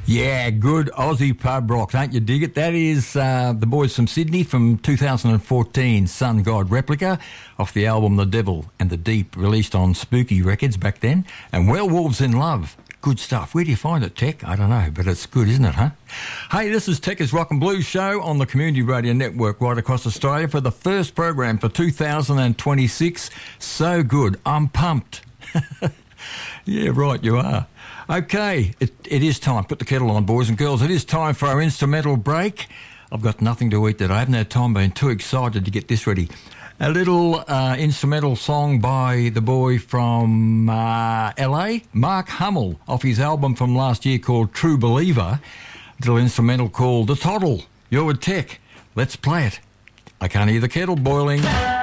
Yeah, good Aussie pub rock, don't you dig it? That is the boys from Sydney from 2014, Sun God Replica, off the album The Devil and the Deep, released on Spooky Records back then, and Werewolves in Love. Good stuff. Where do you find it, Tech? I don't know, but it's good, isn't it, huh? Hey, this is Tech's Rock and Blues Show on the Community Radio Network right across Australia for the first program for 2026. So good. I'm pumped. Yeah, right, you are. Okay, it is time. Put the kettle on, boys and girls. It is time for our instrumental break. I've got nothing to eat today. I haven't had time, been too excited to get this ready. A little instrumental song by the boy from LA, Mark Hummel, off his album from last year called True Believer. A little instrumental called The Toddle. You're with Tech. Let's play it. I can't hear the kettle boiling.